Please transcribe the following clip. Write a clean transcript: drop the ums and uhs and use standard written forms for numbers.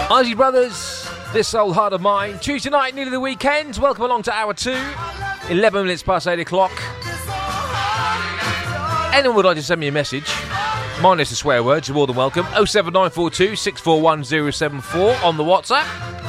Ozzy Brothers, This Old Heart of Mine. Tuesday night, nearly the weekend. Welcome along to hour 2, 11 minutes past 8 o'clock. Anyone would like to send me a message, minus the swear words, you're more than welcome. 07942 641 074 on the WhatsApp.